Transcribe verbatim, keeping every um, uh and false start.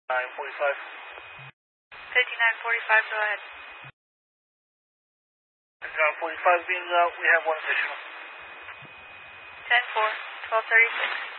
nine forty-five. fifty-nine forty-five, go ahead. fifty-nine forty-five being out, we have one additional. ten four, twelve thirty-six.